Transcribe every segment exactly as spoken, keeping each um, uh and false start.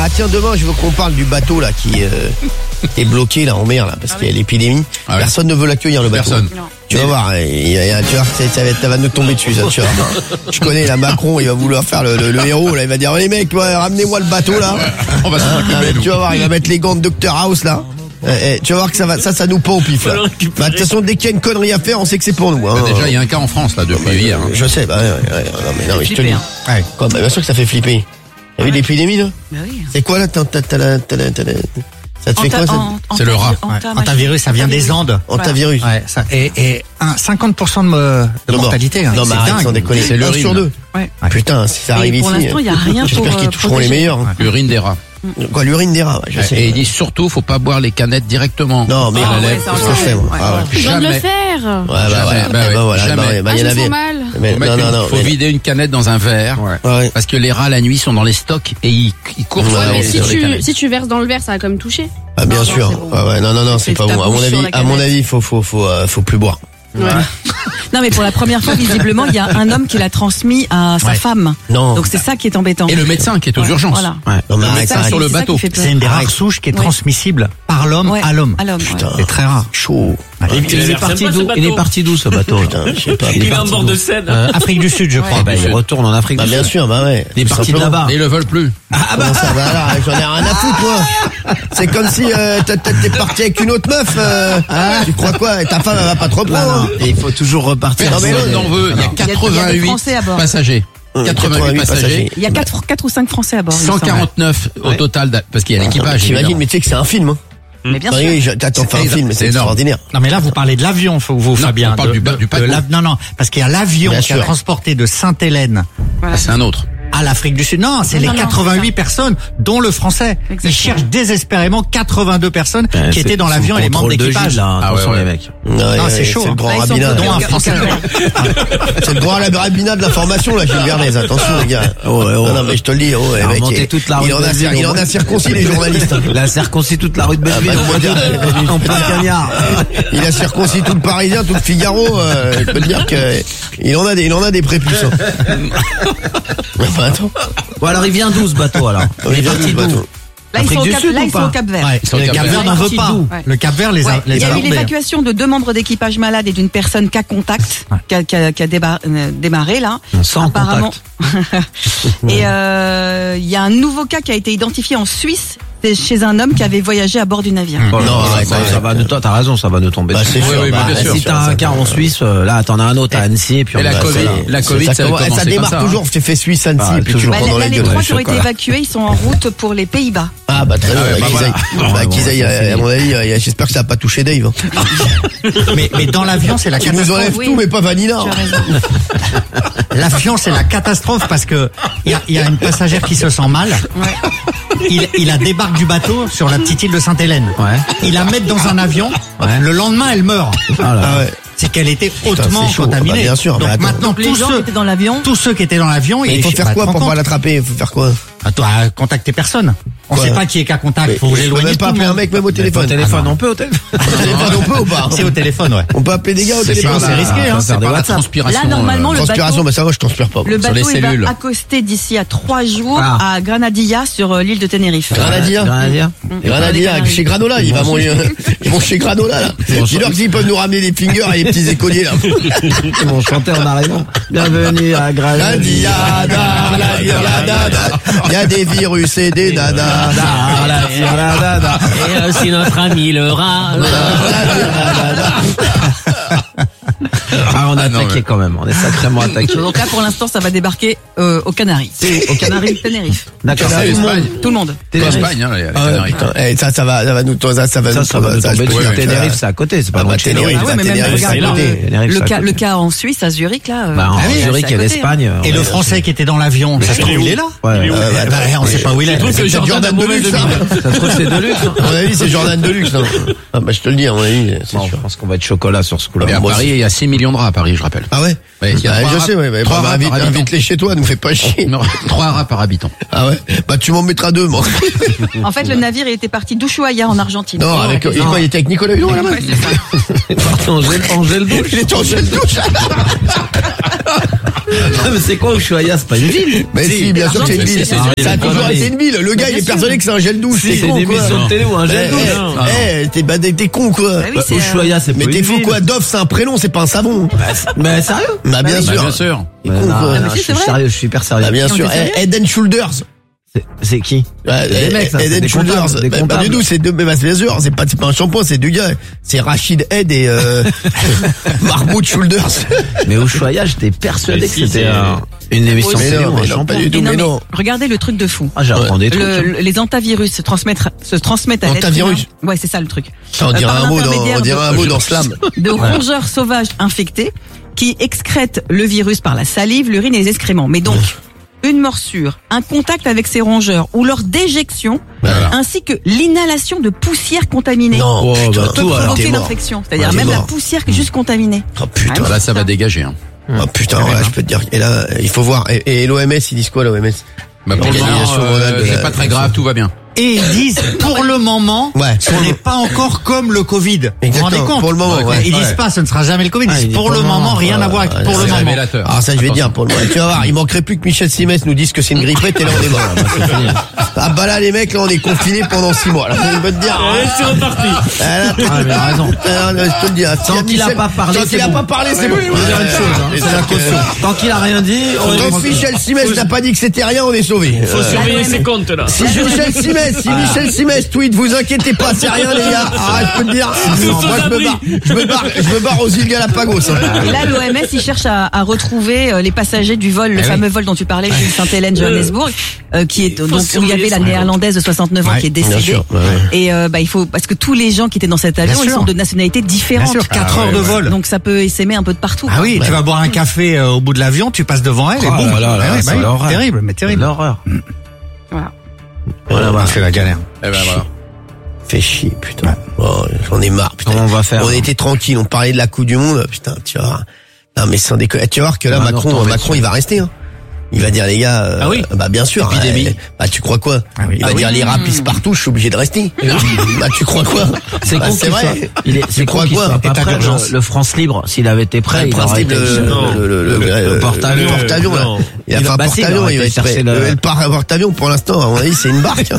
Ah tiens, demain je veux qu'on parle du bateau là qui euh, est bloqué là en mer là parce ah qu'il y a l'épidémie. Ah ouais. Personne ne veut l'accueillir le bateau. Personne. Non. Tu vas voir, il y a, tu vois, ça va, ça va nous tomber dessus ça. Tu vois. Je connais la Macron, il va vouloir faire le, le, le héros là, il va dire les mecs, ramenez-moi le bateau là. Ouais, on va s'en occuper. Tu vas voir, il va mettre les gants de docteur House là. Eh, eh, tu vas voir que ça va, ça, ça nous pend au pif là. Bah, de toute façon, dès qu'il y a une connerie à faire, on sait que c'est pour nous. Hein. Bah, déjà, il y a un cas en France là depuis bah, hier. Hein. Je sais, bah ouais, ouais, ouais, non mais non mais je te dis. Hein. Ouais. Quoi, bah, bien sûr que ça fait flipper. T'as vu l'épidémie là? Bah oui. C'est quoi là? T'as, t'as, t'as, t'as, t'as, t'as, ça te fait quoi ça? C'est le rat. Antivirus, ça vient des Andes. Antivirus. Ouais, ça, et, et un cinquante pour cent de, me, de mortalité. Non, mais arrête sans déconner. C'est l'urine. un sur deux. Ouais. Putain, si ça arrive ici. Pour l'instant, il n'y a rien pour. J'espère qu'ils toucheront les meilleurs. L'urine des rats. Quoi, l'urine des rats, ouais, je sais. Et il dit surtout, faut pas boire les canettes directement. Non, mais ah, la ouais, lèvre, c'est ce que je fais, moi. Ah, ouais. Je viens de le faire. Ouais, bah, ouais, bah, bah, voilà, jamais. Bah, ah, il y en avait. Mal. Mais, faut non, non, non. Faut mais... vider une canette dans un verre. Ouais. Ouais. Parce que les rats, la nuit, sont dans les stocks et ils, ils courent sur ouais, les, si, tu, si tu verses dans le verre, ça va comme toucher. Ah, bien non, sûr. Non, bon. Ouais, non, non, non, c'est pas bon. À mon avis, à mon avis, faut, faut, faut, euh, faut plus boire. Ouais. Non mais pour la première fois visiblement il y a un homme qui l'a transmis à sa ouais. femme. Non. Donc c'est ça qui est embêtant. Et le médecin qui est aux ouais. urgences. Voilà. Ouais. Non, mais le médecin sur le bateau. C'est une des rares souches qui est ouais. transmissible par l'homme ouais. à l'homme. À l'homme. Putain, ouais. C'est très rare. Chaud. Ouais. Il, il, est parti d'où Il est parti d'où ce bateau? Putain, je sais pas. Il est en bord de Seine. Euh, Afrique du Sud, je crois. Ouais. Bah, il retourne en Afrique bah, du Sud. Bien sûr, bah ouais. Il est parti de là-bas. Et ils le veulent plus. Ah bah ça va là, j'en ai rien à foutre moi. C'est comme si euh, t'es parti avec une autre meuf. Euh, ah, tu crois quoi? Ta femme elle va pas te reprendre. Et il faut toujours repartir. Personne n'en veut. Il y a quatre-vingt-huit passagers. quatre-vingt-huit passagers. Il y a quatre ou cinq Français à bord. cent quarante-neuf au total parce qu'il y a l'équipage. J'imagine, mais tu sais que c'est un film. Mais bien sûr. Oui, t'attends faire un film, c'est extraordinaire. Non, mais là, vous parlez de l'avion, vous, Fabien. On parle de, du, du de, de Non, non, parce qu'il y a l'avion qui a transporté de Sainte-Hélène. Voilà. C'est un autre. À l'Afrique du Sud. Non, c'est non, les non, quatre-vingt-huit personnes, dont le français. Exactement. Ils cherchent désespérément quatre-vingt-deux personnes ben, qui étaient dans l'avion et les membres d'équipage. Ah ouais, ouais, les mecs. Non, non c'est chaud. C'est le grand rabbinat. Dont un français. C'est le grand rabbinat de l'information, là, Gilles Vernet. Attention, les gars. Oh, oh. Non, non, mais je te le dis, oh, mec. Il en a circoncis les journalistes. Il a circoncis toute la rue de Belleville. En plein cagnard. Il a circoncis tout le Parisien, tout le Figaro. Je peux te dire qu'il en a des, il en a des prépuces. Attends. Bon alors il vient d'où ce bateau alors? Il est parti d'où? Là ils sont au Cap, là, ils sont au Cap Vert. Ouais, le Cap Vert n'en veut pas. Ouais. Le Cap Vert les a, ouais. les Il y a eu abordés. l'évacuation de deux membres d'équipage malades et d'une personne cas contact ouais. qui a, qui a, qui a débar, euh, démarré là. Sans apparemment. Et euh, il y a un nouveau cas qui a été identifié en Suisse. C'est chez un homme qui avait voyagé à bord du navire. Oh non, non ça, ça, ça va nous, t'as raison, ça va nous tomber. Bah, c'est sûr, oui, oui, bah, bien sûr. Si t'as un cas en Suisse, là, t'en as un autre à Annecy, et puis et la Covid, la Covid, ça, ça, ça démarre toujours. Tu fais Suisse, Annecy, bah, puis tu bah, là, les trois qui ont été évacués, ils sont en route pour les Pays-Bas. Ah bah très bien. Qu'ils aillent, à mon avis, j'espère que ça n'a pas touché Dave. Mais mais dans l'avion, c'est la catastrophe. Tu nous enlèves tout, mais pas Vanilla. L'avion, c'est la catastrophe parce que il y a, y a une passagère qui se sent mal. Ouais. Il, il la débarque du bateau sur la petite île de Sainte-Hélène. Ouais. Il la met dans un avion. Ouais. Le lendemain, elle meurt. Ah là. Ah ouais. C'est qu'elle était hautement Putain, contaminée. Bah bien sûr. Donc bah maintenant, tous tous ceux ceux qui étaient dans l'avion, tous ceux qui étaient dans l'avion, il faut faire quoi pour pas l'attraper? Il faut faire quoi? Attends, contacter personne. On ne sait pas qui est qu'à contact. Faut l'éloigner. On peut même pas appeler un mec même au téléphone. Au téléphone, on peut au téléphone. Au téléphone, on peut ou pas? C'est au téléphone, ouais. On peut appeler des gars au téléphone. C'est risqué, hein. C'est pas la transpiration. Là, normalement, le bateau. Transpiration, bah ça va, je transpire pas. Le bateau, il va accoster d'ici à trois jours à Granadilla sur l'île de Tenerife. Granadilla. Granadilla. Granadilla, chez Granola, il va manger. Ils vont chez Granola, là. Dis-leur qu'ils peuvent nous ramener des fingers et des petits écoliers, là. Ils vont chanter en arrivant. Bienvenue à Granadilla. Il y a des virus et des nanas. Et aussi notre ami le rat. Ah, on a attaqué quand même, on est sacrément attaqué. Donc là, pour l'instant, ça va débarquer euh, aux Canaries. Aux Canaries, Tenerife. D'accord. C'est l'Espagne. Tout le monde. C'est l'Espagne, hein, les Canaries. Eh, ça, ça va, ça va nous, ça, ça va ça, nous, ça va nous tomber dessus. Tenerife, c'est à côté, c'est pas loin de chez nous. Ah ouais, mais même regarde le cas, le cas en Suisse, à Zurich, là. Bah, en Zurich, il y a l'Espagne. Et le Français qui était dans l'avion, ça se trouve, il est là? Ouais. On sait pas où il est. C'est Jordan Deluxe, ça. Ça se trouve, c'est Deluxe. À mon avis, c'est Jordan Deluxe, non? Ah, bah, je te le dis, à mon avis, c'est sûr. Je pense qu'on va être chocolat sur ce coup-là. Et à Paris, il y a six millions de rats à Paris, je rappelle. Ah ouais? Ouais, il y a bah, je rats, sais, ouais, mais bah, invite, invite-les chez toi, nous fais pas chier. Non, trois rats par habitant. Ah ouais? Bah, tu m'en mettras deux, moi. En fait, le navire, il était parti d'Ushuaia, en Argentine. Non, avec, il, il était avec Nicolas Hulot, là-bas. Il est parti en gel, en gel douche. Il était en gel douche. mais c'est quoi Ushuaïa? C'est pas une ville. Mais si, bien sûr que c'est une ville. Ça a toujours été une ville. Le gars, il est persuadé que c'est un gel douche. C'est une émission de télé ou un gel douche. Eh, t'es bah, t'es con quoi. Ushuaïa, c'est pas une ville. Mais t'es fou quoi? Dove, c'est un prénom, c'est pas un savon. Mais sérieux? Bah bien sûr. Bien sûr. Je suis sérieux, je suis hyper sérieux. Bah bien sûr. Head and Shoulders. C'est qui? Des mecs, ça. Head and Shoulders. Bah du tout, c'est deux, mais bien sûr, c'est pas, c'est pas un shampoing, c'est deux gars. C'est Rachid Head et euh, Mahmoud Shoulders. Mais Ushuaïa, j'étais persuadé que c'était une émission de télé ou un shampoing. Pas du tout, mais non. Regardez le truc de fou. Ah, j'apprends des trucs. Les antivirus se transmettent, se transmettent à l'être humain. Antivirus. Ouais, c'est ça le truc. On dirait un mot dans, on dirait un mot dans Slam. De rongeurs sauvages infectés qui excrètent le virus par la salive, l'urine et les excréments. Mais donc, une morsure, un contact avec ces rongeurs ou leur déjection, voilà. ainsi que l'inhalation de poussière contaminée. Non, oh, putain, peut provoquer une infection. C'est-à-dire ouais, même mort. La poussière qui est juste contaminée. Oh putain, ouais, là ça va dégager. Hein. Oh putain, ouais, je peux te dire. Et là, il faut voir. Et, et l'O M S, ils disent quoi l'O M S? Bah, pour le moment, euh, c'est pas très grave, tout va bien. Et ils disent, pour le moment, ouais. ce n'est pas encore comme le Covid. Exactement. Vous vous rendez compte? Pour le moment, ouais. Ils disent ouais. pas, ce ne sera jamais le Covid. Ils disent, ah, pour le moment, moment rien à voir avec pour le moment. Révélateur. Ah, ça, je vais Attention. dire, pour le moment. Tu vas voir, il manquerait plus que Michel Simès nous dise que c'est une grippette et là, on est mort. Ah, bah là, les mecs, là, on est confinés pendant six mois. Là, je peux te dire. Ouais, c'est reparti. Ah, mais a raison. Je te le dis. Tant qu'il a pas parlé, Tant qu'il a pas parlé, c'est bon. On va dire une chose, c'est la caution. Tant qu'il a rien dit, tant que Michel Simès n'a pas dit que c'était rien, on est sauvés. Faut surveiller ses comptes, là. Si Michel Simès, si Michel Simès tweet, vous inquiétez pas, c'est rien les gars. Ah, je peux te dire. Non, moi je me barre, je me barre, je me barre aux îles Galapagos. Hein. Et là, l'O M S, il cherche à, à retrouver les passagers du vol, le eh fameux oui. vol dont tu parlais, Sainte-Hélène, Johannesburg, euh, qui est donc où il y avait la néerlandaise de soixante-neuf ans ouais, qui est décédée. Sûr, ouais. Et euh, bah il faut parce que tous les gens qui étaient dans cet avion, bien ils sûr. sont de nationalités différentes. Bien sûr, quatre ah, heures ouais, de vol. Donc ça peut essaimer un peu de partout. Ah quoi. oui, ouais. tu vas boire un café euh, au bout de l'avion, tu passes devant elle oh et bon. Là, là, là, ouais, bah, oui, terrible, mais terrible. L'horreur. Voilà. Voilà, bah, c'est la galère. Eh ben voilà. Fait chier, putain. Ouais. Oh, j'en ai marre, putain. Comment on va faire? On était tranquille, on parlait de la Coupe du Monde, putain, tu vois. Non, mais sans déconner. Tu vas voir que là, Macron, Macron, il va rester, hein. Il va dire, les gars, euh, ah oui bah, bien sûr. Épidémie. Euh, bah, tu crois quoi? Ah oui. Il va ah dire, oui. les rats pissent partout, je suis obligé de rester. Bah, tu crois quoi? C'est bah, con c'est vrai. Soit, il est, c'est quoi, quoi? Pas prêt, le, le France Libre, s'il avait été prêt, il aurait été, le, le, le, le, porte-avions. Le porte-avions, là. Il a fait un porte-avions, il va être prêt. Le porte-avions, pour l'instant, à mon avis, c'est une barque.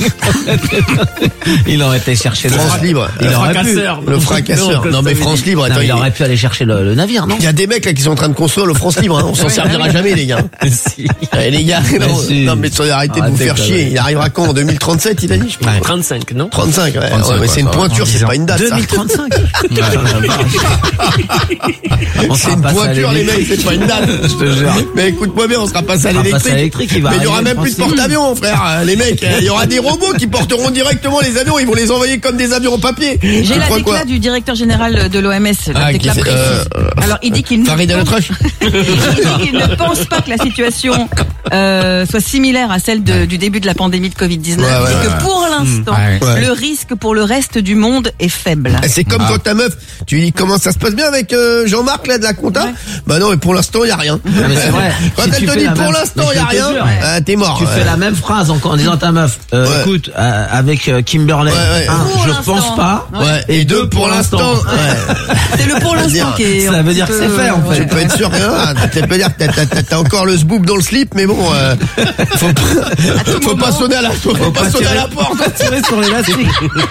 Il aurait été chercher le France Libre. Le fracasseur. Le fracasseur. Non, mais France Libre, attends. Il aurait pu aller chercher le navire, non? Il y a des mecs, là, qui sont en train de construire le France Libre, on s'en servira jamais, les gars. Les gars, non, si. non mais arrêtez de vous faire chier. Il arrivera quand? En deux mille trente-sept, il a dit, je pense. trente-cinq, non? trente-cinq, ouais. trente-cinq, ouais, mais c'est une pointure, c'est pas une date. deux mille trente-cinq. C'est une pointure, les mecs, c'est pas une date. Je te jure. Mais écoute-moi bien, on sera passé à l'électrique. Mais il y aura même plus de porte-avions, frère. Les mecs, il y aura des robots qui porteront directement les avions. Ils vont les envoyer comme des avions en papier. J'ai la déclat du directeur général de l'O M S. La déclat précise. Alors, il dit qu'il ne pense pas que la situation Euh, soit similaire à celle de, du début de la pandémie de Covid dix-neuf ouais, ouais, et que ouais. pour l'instant mmh, ouais. le risque pour le reste du monde est faible. C'est comme ah. quand ta meuf, tu lui dis comment ça se passe bien avec euh, Jean-Marc là de la compta ouais. Bah non, mais pour l'instant il y a rien. Mais c'est vrai. Quand si elle te dit pour même... l'instant il y a rien, euh, t'es mort. Tu ouais. fais la même phrase en, en disant à ta meuf euh, ouais. écoute euh, avec euh, Kimberley ouais, ouais. Un, je pense pas ouais. et deux pour l'instant. C'est le pour l'instant qui est. Ça veut dire que c'est fait en fait. Tu peux être sûr que tu peux dire que t'as encore le sboob dans le slip, mais bon. Euh, faut pas, faut pas sonner à la, faut, faut pas, pas sonner à la porte. Faut tirer sur l'élastique.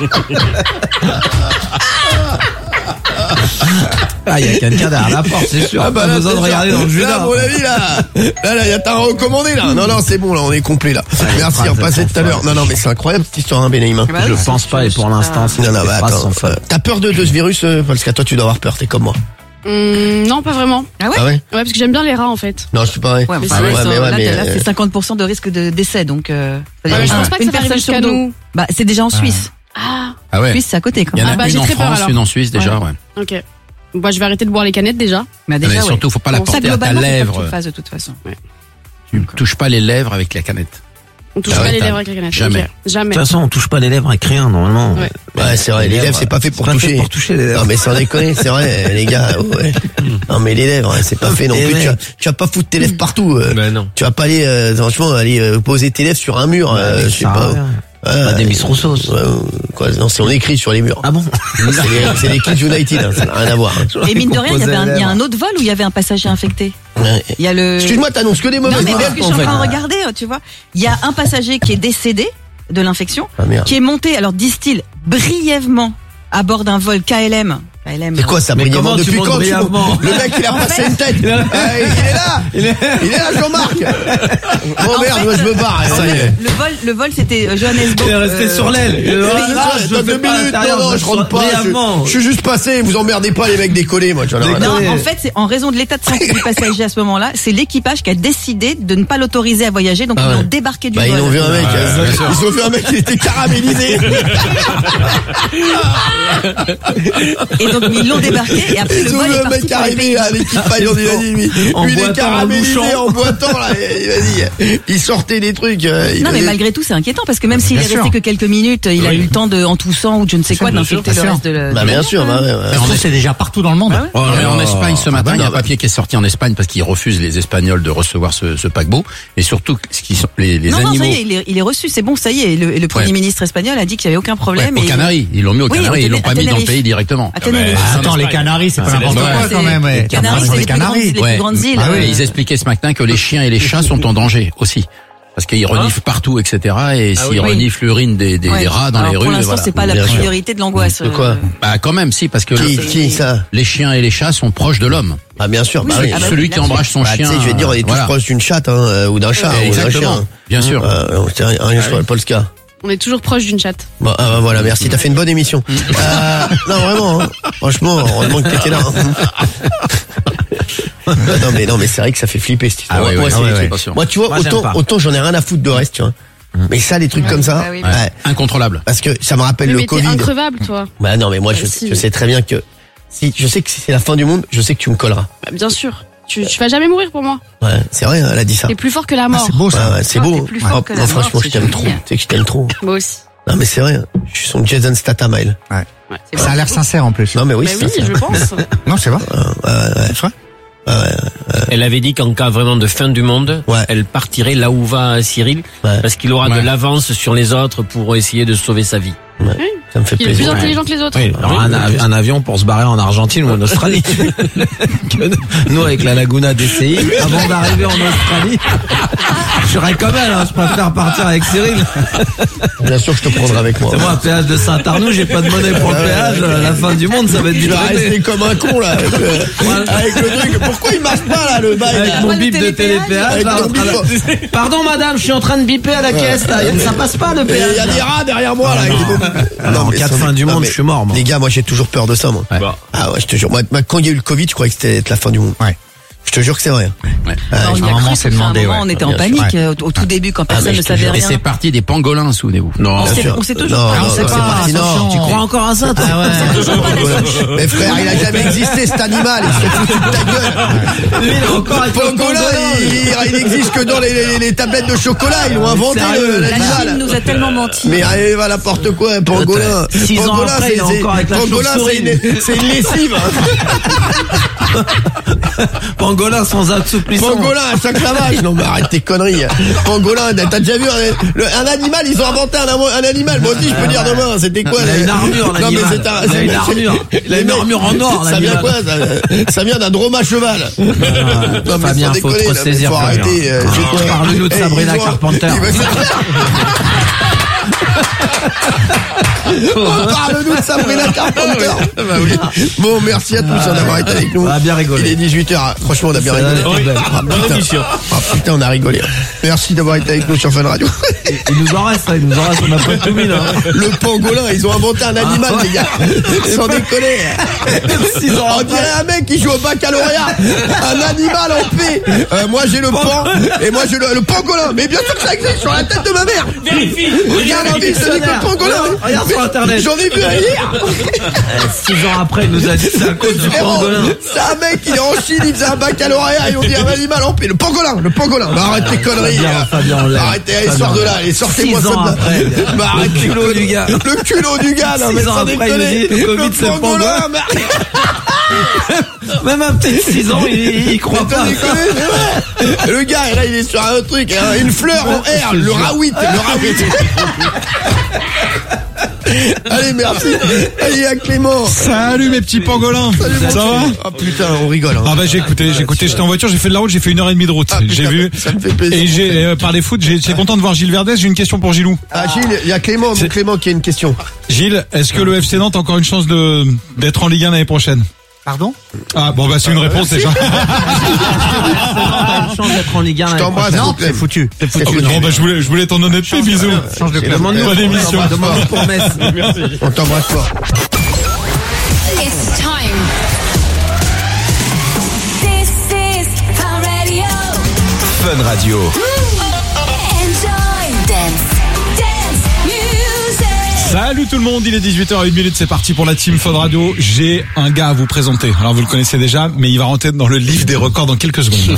Ah, il y a quelqu'un derrière la porte, c'est sûr. Ah bah, pas là, besoin de regarder dans le jus. Là, à mon avis, là, là, là, y a t'as recommandé, là. Non, non, c'est bon, là, on est complet, là. Ouais, merci, on passait tout à l'heure. Non, non, mais c'est incroyable, cette histoire, hein, Benaïm. Bah, je pense pas, et pour l'instant, c'est non, non, bah, attends. T'as peur de, de ce virus, parce qu'à toi, tu dois avoir peur, t'es comme moi. Mmh, non, pas vraiment. Ah ouais? Ah ouais? Ouais, parce que j'aime bien les rats en fait. Non, je suis pareil. Ouais, ah ouais, mais ouais, là, mais là c'est cinquante pour cent de risque de décès, donc. Euh, ah ouais, je pense pas que une ça personne jusqu'à nous. Bah, c'est déjà en Suisse. Ah. Ah ouais. Suisse, c'est à côté quand même. Il y en a ah bah, une en très France, peur, une en Suisse déjà, ouais. ouais. Ok. Bah, je vais arrêter de boire les canettes déjà. Mais déjà, mais ouais. surtout, faut pas la bon, porter ça, à ta lèvre. Phase, de toute façon. Ouais. Tu touches pas les lèvres avec la canette. On touche ah ouais, pas les lèvres avec la canette. Jamais. Okay. Jamais. De toute façon, on touche pas les lèvres avec rien, normalement. Ouais, ouais c'est vrai, les, les lèvres, c'est pas fait pour toucher. Fait pour toucher les lèvres. Non, mais sans déconner, c'est vrai, les gars, ouais. Non, mais les lèvres, c'est pas fait non plus. Tu vas, tu vas pas foutre tes lèvres partout. Euh. Ben non. Tu vas pas aller, euh, franchement, aller euh, poser tes lèvres sur un mur, euh, je sais pas. Euh, pas des Miss Rousseau. Euh, quoi, non, c'est on écrit sur les murs. Ah bon? C'est les, c'est les Kids United, hein, ça n'a rien à voir. Hein. Et mine de rien, il y avait un, il y a un autre vol où il y avait un passager infecté. Ouais. Il y a le. Excuse-moi, t'annonces que des mauvaises nouvelles. nouvelles. Je suis en train de regarder, tu vois. Il y a un passager qui est décédé de l'infection, ah, qui est monté, alors disent-ils, brièvement à bord d'un vol K L M. K L M. C'est quoi ça, brièvement? Depuis quand tu... Le mec, il a passé une tête. Euh, il est là. Il est, il est là, Jean-Marc. Oh merde, moi je me barre. Ça y est. Le vol, le vol, c'était Johannesburg. Il est resté euh, sur l'aile. Ah, je deux minutes. Non, non, je rentre pas. Je, je suis juste passé. Vous emmerdez pas les mecs décollés, moi. Non, en fait, c'est en raison de l'état de santé du passager à ce moment-là, c'est l'équipage qui a décidé de ne pas l'autoriser à voyager, donc ah ils l'ont ouais. débarqué du bah, vol. Ils ont vu un mec. Euh, ils ont vu un mec qui était caramélisé. Et donc ils l'ont débarqué et après ils le vol est parti mec arrivé à l'équipage, on lui a dit lui, lui il est caramélisé en boitant là, il, il, il sortait des trucs. Il non mais dit... malgré tout c'est inquiétant parce que même s'il est resté que quelques minutes, il oui. a eu le temps de en toussant ou de je ne sais quoi d'infecter le reste de la. Bah bien sûr, bah, ouais, ouais. En c'est déjà partout dans le monde. Ah ouais. Oh, mais en Espagne ce matin, il y a un papier qui est sorti en Espagne parce qu'ils refusent les Espagnols de recevoir ce, ce paquebot et surtout ce qui sont les, les non, animaux. Non, ça y est, il est, il est reçu, c'est bon, ça y est. Le, le Premier ouais. ministre espagnol a dit qu'il y avait aucun problème. Ouais, aux Canaries, ils l'ont mis aux Canaries, ils l'ont pas mis dans le pays directement. Attends, les Canaries, c'est pas n'importe quoi quand même. Les Canaries, c'est les Canaries, les plus grandes îles. Ah oui, ils expliquaient ce matin que les chiens et les chats sont en danger aussi. Parce qu'ils reniflent partout, et cetera. Et ah s'ils oui. reniflent l'urine des, des, ouais. des rats dans alors les pour rues, l'instant, voilà. c'est pas la bien priorité sûr. De l'angoisse. De quoi? Bah quand même, si, parce que qui, le, qui ça les chiens et les chats sont proches de l'homme. Ah bien sûr, bah oui, oui. Ah bah celui oui, qui embrasse son bah, chien. Tu sais, je vais dire, on est tous voilà. proches d'une chatte hein, ou d'un chat ou d'un chien. Bien sûr. Euh, c'est rien, rien sur le Polska. On est toujours proche d'une chatte. Bon, ah, bah, voilà, merci. T'as fait une bonne émission. euh, non, vraiment. Hein. Franchement, heureusement que t'étais là. Hein. non mais non mais c'est vrai que ça fait flipper cette histoire. Ah ouais, moi, ouais, ouais, ouais, moi tu vois moi, autant autant j'en ai rien à foutre de reste, tu vois. Mais ça, des trucs ouais, comme ça, bah oui, ouais. Ouais. Incontrôlable. Parce que ça me rappelle mais le mais Covid. T'es increvable, toi. Bah non, mais moi, bah, je, si. je sais très bien que si je sais que si c'est la fin du monde, je sais que tu me colleras. Bah, bien sûr. Tu, tu vas jamais mourir pour moi. Ouais, c'est vrai, elle a dit ça. T'es plus fort que la mort. Ah, c'est beau ça. Ouais, ouais, c'est beau. Plus fort oh, que non, la franchement, mort, je t'aime trop. Tu sais que je t'aime trop. Moi aussi. Non, mais c'est vrai. Je suis son Jason Statham, elle. Ouais. ouais ça a l'air sincère en plus. Non, mais oui, bah oui, je pense. Non, c'est vrai. Euh, ouais, ouais. C'est vrai. Ouais, ouais. Elle avait dit qu'en cas vraiment de fin du monde, ouais. elle partirait là où va Cyril, ouais. parce qu'il aura ouais. de l'avance sur les autres pour essayer de sauver sa vie. Ouais. Oui. Ça me fait il plaisir. est plus intelligent que les autres. Oui, alors un, un avion pour se barrer en Argentine ou en Australie. Nous, avec la Laguna D C I, avant d'arriver en Australie, je serais comme elle, hein, je préfère partir avec Cyril. Bien sûr que je te prendrai avec moi. C'est moi, péage de Saint-Arnoux, j'ai pas de monnaie pour le péage, la fin du monde, ça va être du Tu vas rester comme un con, là, avec le, avec le truc. Pourquoi il marche pas, là, le bail? Avec mon bip de télépéage, là, de... Pardon, madame, je suis en train de biper à la caisse, là. Ça passe pas, le péage. Il y a des rats derrière moi, là. Non, en cas de fin du monde, je suis mort, moi. Les gars, moi, j'ai toujours peur de ça, moi. Ouais. Ah ouais, je te jure. Moi, quand il y a eu le Covid, je croyais que c'était la fin du monde. Ouais. Je te jure que c'est vrai. Ouais. Ah, on y a cru, c'est demandé. Ouais. On était en panique ouais. au, au tout début quand personne ah, ne savait rien. Et c'est parti des pangolins, souvenez-vous. Non, on sait, on sait toujours. Non, pas. non, on sait non, pas. Parti, non. Tu crois encore à ça, toi? Ah ouais. Mais frère, il a jamais existé cet animal. Il se foutu de ta gueule. Lui, il est encore avec pangolin. Il, il existe que dans les, les, les tablettes de chocolat. Ils l'ont inventé l'animal. La Chine nous a tellement menti. Mais allez, va n'importe quoi, pangolin. Six ans après, il est encore avec la chauve-souris. C'est une lessive. Pangolin sans assouplissant. Pangolin à chaque lavage. Non mais arrête tes conneries. Pangolin, t'as déjà vu un, un animal, ils ont inventé un, un animal. Moi aussi je peux dire demain, c'était quoi? Il a une armure, non, mais c'est un, il a une armure. Il a une armure en or. Ça vient quoi? Ça, ça vient d'un drôme à cheval. Non, non mais Fabien, faut te ressaisir. Faut arrêter. Euh, Parle-nous de Sabrina Carpenter. Parle-nous de Sabrina Carpenter. Bah oui. Bon, merci à tous ah, d'avoir été avec nous. On a bien rigolé. Il est dix-huit heures. Franchement, on a bien rigolé. Oui. Ah, putain. Ah, putain, on a rigolé. Merci d'avoir été avec nous sur Fun Radio. Il nous en reste, il nous en reste, on a pas tout mis là. Le pangolin, ils ont inventé un animal, ah, les gars. Sans déconner. On dirait un mec qui joue au baccalauréat. Un animal en paix. Euh, moi, j'ai le pan et moi, j'ai le, le pangolin. Mais bien sûr que ça existe sur la tête de ma mère. Vérifie. Regarde, on dit que c'est le pangolin. Regarde sur internet. J'en ai vu un hier. Six ans après, il nous a dit c'est à cause du pangolin. C'est un mec, il est en Chine, il faisait un baccalauréat, ils ont dit un animal en paix. Le pangolin, le pangolin. Bah, arrête tes conneries. Fabien, Fabien, arrêtez, allez, sors de là, allez, sortez-moi ça de là. Bah, arrête le culot du gars. Le culot du gars, là, mais sans déconner. Le Covid, c'est le pangolin. Même un petit six ans, il, il croit pas. Le gars, là, il est sur un truc, une fleur en R, le rawit, le rawit. Allez, merci. Allez, à Clément. Salut mes petits pangolins. Salut, ça va? Ah putain, on rigole. Hein. Ah bah j'ai écouté, j'ai écouté. J'étais en voiture, j'ai fait de la route, j'ai fait une heure et demie de route. Ah, j'ai vu. Ça me fait plaisir. Et j'ai euh, parlé foot. J'étais content de voir Gilles Verdès. J'ai une question pour Gilou. Ah Gilles, il y a Clément, mon Clément qui a une question. Gilles, est-ce que le F C Nantes a encore une chance de d'être en Ligue un l'année prochaine? Pardon? Ah bon bah c'est une réponse déjà. T'as une chance d'être en Ligue un. Je t'embrasse. Non, c'est foutu. C'est foutu. Bon bah je voulais je voulais ton honnêteté, bisous. Change de club. Demande-nous Bonne émission. Demande-nous pour Metz. On t'embrasse fort. It's time. This is Fun Radio. Fun Radio. Enjoy dance, dance music. Salut tout le monde, il est dix-huit heures zéro un, c'est parti pour la team Fun Radio. J'ai un gars à vous présenter. Alors vous le connaissez déjà, mais il va rentrer dans le livre des records dans quelques secondes.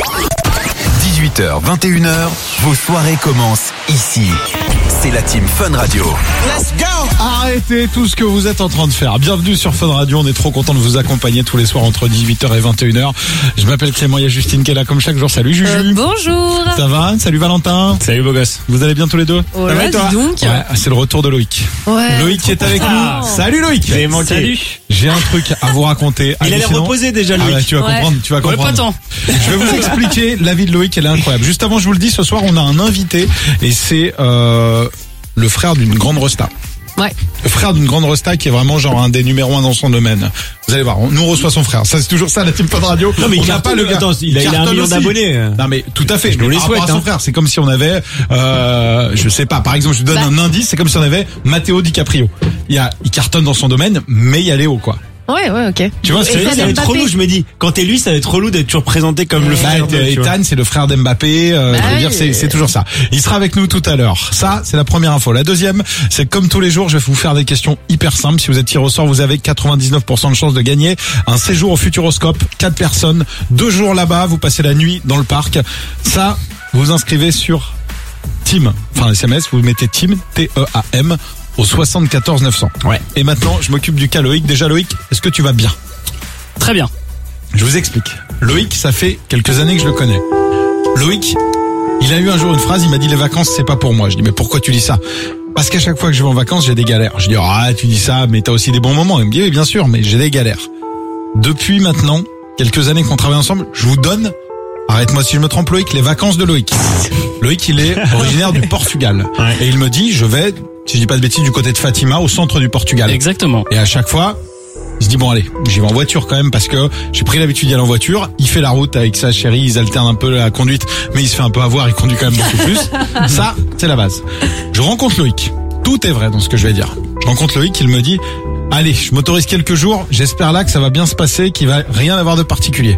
dix-huit heures vingt et une heures, vos soirées commencent ici. C'est la team Fun Radio. Let's go! Arrêtez tout ce que vous êtes en train de faire. Bienvenue sur Fun Radio, on est trop content de vous accompagner tous les soirs entre dix-huit heures et vingt et une heures. Je m'appelle Clément, il y a Justine qui est là comme chaque jour. Salut Juju. Euh, bonjour. Ça va? Salut Valentin. Salut beau gosse. Vous allez bien tous les deux? Oh là, dis donc. Ouais, c'est le retour de Loïc. Ouais. Loïc qui est avec Ah. nous. Salut Loïc. Salut. J'ai un truc à vous raconter. Il a l'air hallucinant. reposé déjà, Ah Loïc. ouais, tu vas Ouais. comprendre, tu vas Ouais, comprendre. pas tant. Je vais vous expliquer la vie de Loïc, elle est incroyable. Juste avant, je vous le dis, ce soir, on a un invité et c'est euh, le frère d'une grande resta. Ouais. Le frère d'une grande resta qui est vraiment genre un des numéros un dans son domaine. Vous allez voir, on nous reçoit son frère. Ça c'est toujours ça la team Fun Radio. Non, mais on il n'a pas le gars. attends, il a, il a un cartonne million aussi. d'abonnés. Non mais tout à fait. Je nous les par rapport souhaite, à son hein. frère, c'est comme si on avait, euh, je sais pas. Par exemple, je vous donne Bah. un indice. C'est comme si on avait Matteo DiCaprio. Il y a, il cartonne dans son domaine, mais il y a Léo quoi. Ouais, ouais, ok. Tu vois, Et c'est ça, Ça va être Mbappé. relou, je me dis. Quand t'es lui, ça va être relou d'être toujours présenté comme le Bah, frère de, tu vois. Ethan, c'est le frère d'Mbappé. Euh, Bah je veux oui. dire, c'est, c'est toujours ça. Il sera avec nous tout à l'heure. Ça, c'est la première info. La deuxième, c'est que comme tous les jours, je vais vous faire des questions hyper simples. Si vous êtes tiré au sort, vous avez quatre-vingt-dix-neuf pour cent de chance de gagner un séjour au Futuroscope. Quatre personnes, deux jours là-bas. Vous passez la nuit dans le parc. Ça, vous vous inscrivez sur Team, enfin S M S. Vous mettez Team, T E A M, au soixante-quatorze neuf cents. Ouais. Et maintenant, je m'occupe du cas Loïc. Déjà, Loïc, est-ce que tu vas bien? Très bien. Je vous explique. Loïc, ça fait quelques années que je le connais. Loïc, il a eu un jour une phrase, il m'a dit les vacances c'est pas pour moi. Je dis mais pourquoi tu dis ça? Parce qu'à chaque fois que je vais en vacances, j'ai des galères. Je dis ah tu dis ça, mais t'as aussi des bons moments. Il me dit oui bien sûr, mais j'ai des galères. Depuis maintenant, quelques années qu'on travaille ensemble, je vous donne, arrête-moi si je me trompe Loïc, les vacances de Loïc. Loïc, il est originaire du Portugal. Ouais. Et il me dit je vais, si je dis pas de bêtises, du côté de Fatima, au centre du Portugal. Exactement. Et à chaque fois, il se dit bon allez, j'y vais en voiture quand même parce que j'ai pris l'habitude d'y aller en voiture. Il fait la route avec sa chérie, ils alternent un peu la conduite, mais il se fait un peu avoir, il conduit quand même beaucoup plus. Ça, c'est la base. Je rencontre Loïc. Tout est vrai dans ce que je vais dire. Je rencontre Loïc, il me dit allez, je m'autorise quelques jours, j'espère là que ça va bien se passer, qu'il va rien avoir de particulier.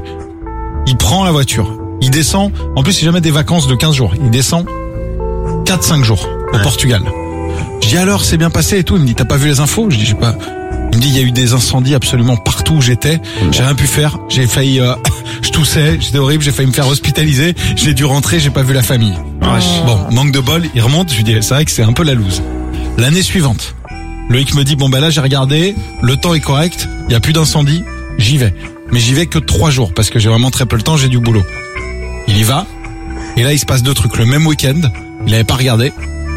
Il prend la voiture, il descend, en plus c'est jamais des vacances de quinze jours, il descend quatre cinq jours au Ouais. Portugal. Je dis alors c'est bien passé et tout, il me dit t'as pas vu les infos? Je dis j'ai pas. Il me dit il y a eu des incendies absolument partout où j'étais, j'ai rien pu faire, j'ai failli, euh, je toussais, j'étais horrible, j'ai failli me faire hospitaliser, j'ai dû rentrer, j'ai pas vu la famille. Bon, manque de bol, il remonte, je lui dis c'est vrai que c'est un peu la loose. L'année suivante, Loïc me dit bon bah là j'ai regardé, le temps est correct, il y a plus d'incendie, j'y vais. Mais j'y vais que trois jours parce que j'ai vraiment très peu le temps, j'ai du boulot. Il y va, et là il se passe deux trucs. Le même week-end, il avait pas regardé.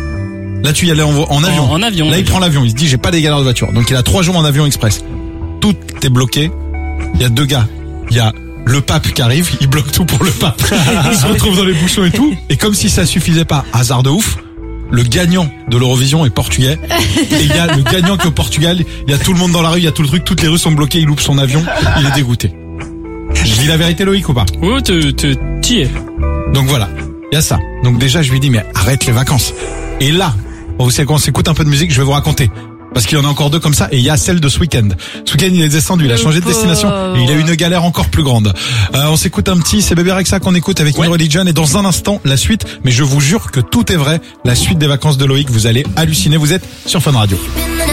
Là tu y allais en, en avion. En, en avion. Là il prend l'avion, il se dit j'ai pas des galères de voiture. Donc il a trois jours en avion express. Tout est bloqué. Il y a deux gars. Il y a le pape qui arrive, il bloque tout pour le pape. Il se retrouve dans les bouchons et tout. Et comme si ça suffisait pas, hasard de ouf, le gagnant de l'Eurovision est portugais. Et il y a le gagnant qui est au Portugal. Il y a tout le monde dans la rue, il y a tout le truc, toutes les rues sont bloquées, il loupe son avion, il est dégoûté. Je dis la vérité Loïc ou pas? Oh, tu y es. Donc voilà, il y a ça. Donc déjà je lui dis mais arrête les vacances. Et là, vous savez quoi, on s'écoute un peu de musique, je vais vous raconter. Parce qu'il y en a encore deux comme ça, et il y a celle de ce week-end. Ce week-end, il est descendu, il a changé de destination, et il a eu une galère encore plus grande. Euh, on s'écoute un petit, c'est Bébé Rexha qu'on écoute avec ouais. New Religion, et dans un instant, la suite, mais je vous jure que tout est vrai, la suite des vacances de Loïc, vous allez halluciner, vous êtes sur Fun Radio.